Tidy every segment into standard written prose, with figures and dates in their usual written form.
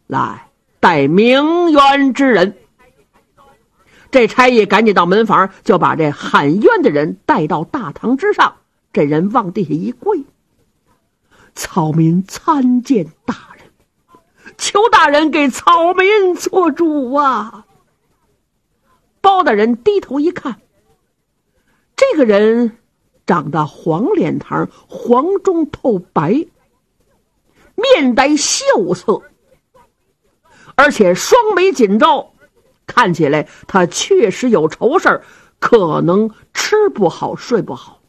来带鸣冤之人。这差役赶紧到门房，就把这喊冤的人带到大堂之上。这人往地下一跪：草民参见大人，求大人给草民做主啊！包大人低头一看，这个人长得黄脸膛，黄中透白，面带秀色，而且双眉紧皱，看起来他确实有愁事儿，可能吃不好睡不好。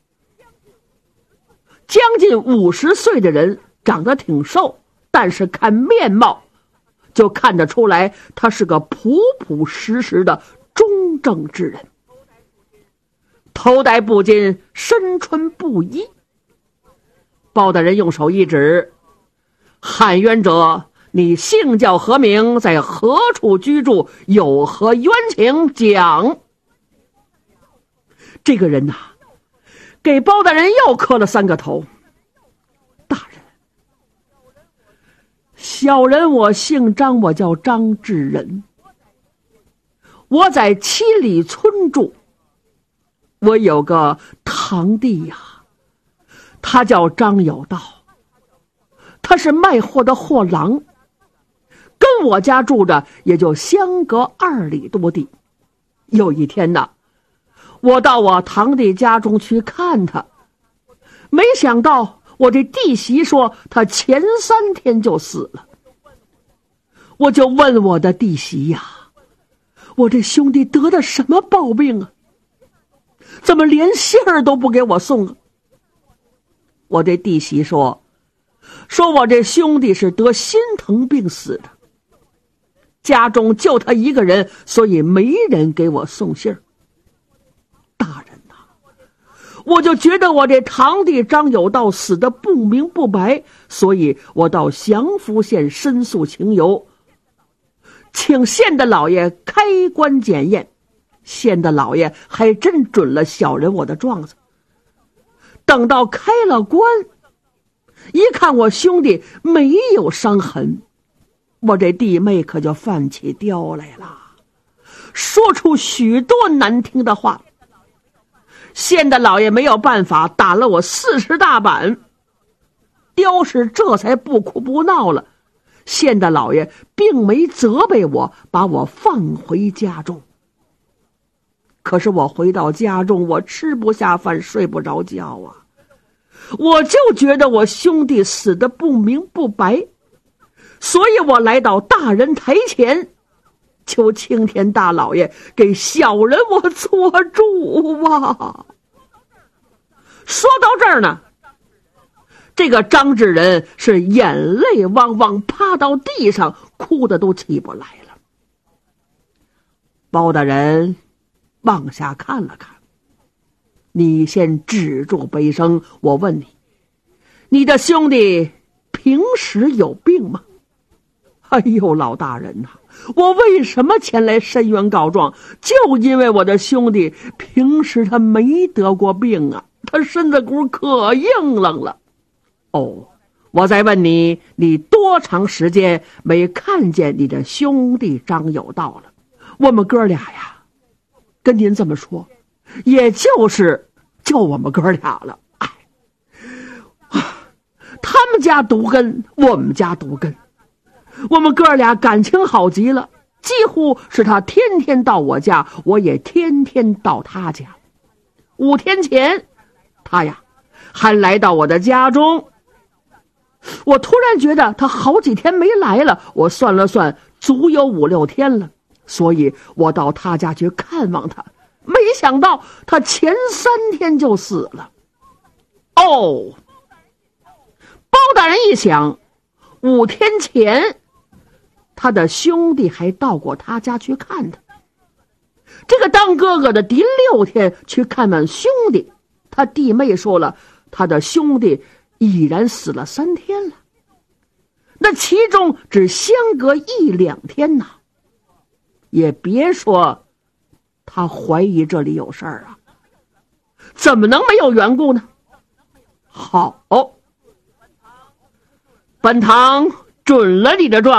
将近50岁的人，长得挺瘦，但是看面貌就看得出来他是个朴朴实实的中正之人。头戴布巾，身穿布衣。包大人用手一指：喊冤者，你姓叫何名，在何处居住，有何冤情讲。这个人给包大人又磕了3个头：大人，小人我姓张，我叫张志仁，我在7里村住，我有个堂弟呀，他叫张有道，他是卖货的货郎，跟我家住着也就相隔2里多地。有一天我到我堂弟家中去看他，没想到我这弟媳说他前3天就死了。我就问我的弟媳呀，我这兄弟得的什么暴病啊？怎么连信儿都不给我送啊？我这弟媳说我这兄弟是得心疼病死的，家中就他一个人，所以没人给我送信儿。大人我就觉得我这堂弟张有道死得不明不白，所以我到祥福县申诉情由，请县的老爷开棺检验，县的老爷还真准了小人我的状子。等到开了棺，一看我兄弟没有伤痕，我这弟妹可就犯起刁来了，说出许多难听的话。县的老爷没有办法，打了我40大板，刁氏这才不哭不闹了。县的老爷并没责备我，把我放回家中。可是我回到家中，我吃不下饭，睡不着觉啊！我就觉得我兄弟死得不明不白，所以我来到大人台前，求青天大老爷给小人我做主啊！说到这儿呢，这个张志仁是眼泪汪汪，趴到地上，哭得都起不来了。包大人往下看了看：你先止住悲声，我问你，你的兄弟平时有病吗？哎呦，老大人我为什么前来申冤告状？就因为我的兄弟平时他没得过病啊，他身子骨可硬朗了。哦，我再问你，你多长时间没看见你的兄弟张有道了？我们哥俩呀，跟您这么说，也就我们哥俩了。他们家独根，我们家独根，我们哥俩感情好极了，几乎是他天天到我家，我也天天到他家。5天前，他呀还来到我的家中，我突然觉得他好几天没来了，我算了算，足有5、6天了，所以我到他家去看望他，没想到他前3天就死了。哦，包大人一想，5天前他的兄弟还到过他家去看他，这个当哥哥的第6天去看望兄弟，他弟妹说了，他的兄弟已然死了3天了，那其中只相隔1、2天呐，也别说他怀疑这里有事儿啊，怎么能没有缘故呢？好，本堂准了你的状。